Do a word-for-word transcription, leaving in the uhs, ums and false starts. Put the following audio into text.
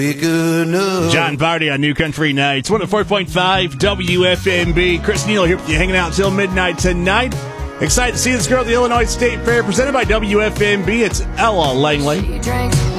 John Vardy on New Country Nights, one oh four point five W F M B. Chris Neal here with you, hanging out until midnight tonight. Excited to see this girl at the Illinois State Fair, presented by W F M B. It's Ella Langley.